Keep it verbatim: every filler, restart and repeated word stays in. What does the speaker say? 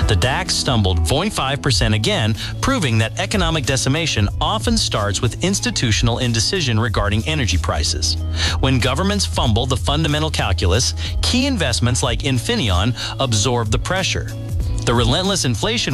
The DAX stumbled zero point five percent again, proving that economic decimation often starts with institutional indecision regarding energy prices. When governments fumble the fundamental calculus, key investments like Infineon absorb the pressure. The relentless inflation